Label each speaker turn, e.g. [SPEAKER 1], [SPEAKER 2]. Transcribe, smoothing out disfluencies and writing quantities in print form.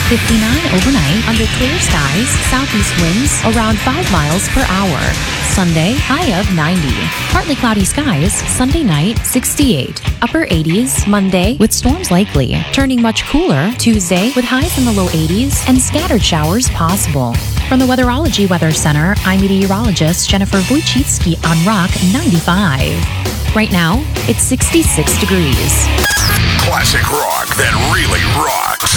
[SPEAKER 1] 59 overnight under clear skies, southeast winds around 5 miles per hour. Sunday, high of 90. Partly cloudy skies, Sunday night, 68. Upper 80s, Monday, with storms likely. Turning much cooler, Tuesday, with highs in the low 80s and scattered showers possible. From the Weatherology Weather Center, I'm meteorologist Jennifer Wojcicki on Rock 95. Right now, it's 66 degrees.
[SPEAKER 2] Classic rock that really rocks.